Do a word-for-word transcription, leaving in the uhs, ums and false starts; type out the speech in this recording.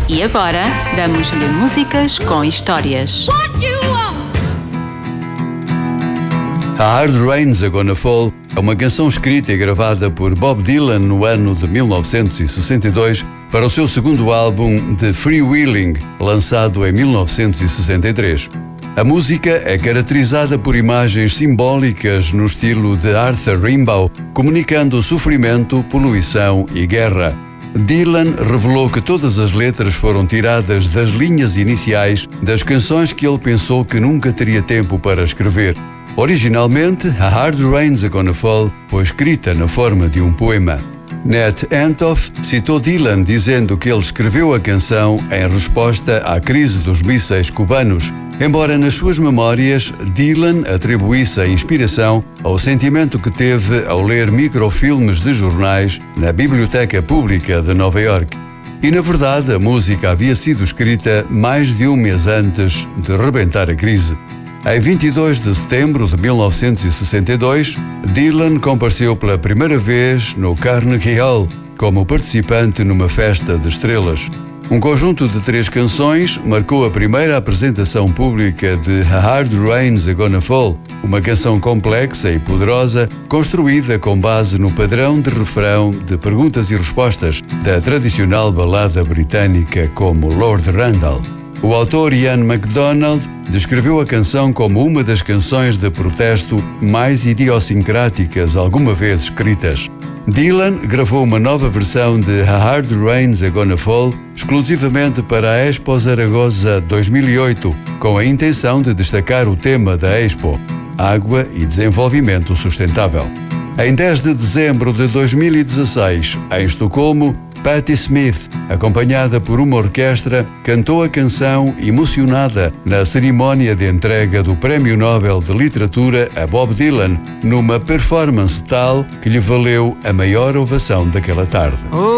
E agora, damos-lhe músicas com histórias. A Hard Rain's Gonna Fall é uma canção escrita e gravada por Bob Dylan no ano de mil novecentos e sessenta e dois para o seu segundo álbum The Freewheeling, lançado em mil novecentos e sessenta e três. A música é caracterizada por imagens simbólicas no estilo de Arthur Rimbaud, comunicando sofrimento, poluição e guerra. Dylan revelou que todas as letras foram tiradas das linhas iniciais das canções que ele pensou que nunca teria tempo para escrever. Originalmente, A Hard Rain's Gonna Fall foi escrita na forma de um poema. Nat Antoff citou Dylan dizendo que ele escreveu a canção em resposta à crise dos mísseis cubanos, embora nas suas memórias Dylan atribuísse a inspiração ao sentimento que teve ao ler microfilmes de jornais na Biblioteca Pública de Nova York. E, na verdade, a música havia sido escrita mais de um mês antes de rebentar a crise. Em vinte e dois de setembro de mil novecentos e sessenta e dois, Dylan compareceu pela primeira vez no Carnegie Hall como participante numa festa de estrelas. Um conjunto de três canções marcou a primeira apresentação pública de A Hard Rain's Gonna Fall, uma canção complexa e poderosa, construída com base no padrão de refrão de perguntas e respostas da tradicional balada britânica como Lord Randall. O autor Ian MacDonald descreveu a canção como uma das canções de protesto mais idiosincráticas alguma vez escritas. Dylan gravou uma nova versão de A Hard Rain's Gonna Fall exclusivamente para a Expo Zaragoza dois mil e oito, com a intenção de destacar o tema da Expo, água e desenvolvimento sustentável. Em dez de dezembro de dois mil e dezesseis, em Estocolmo, Patti Smith, acompanhada por uma orquestra, cantou a canção emocionada na cerimónia de entrega do Prémio Nobel de Literatura a Bob Dylan, numa performance tal que lhe valeu a maior ovação daquela tarde.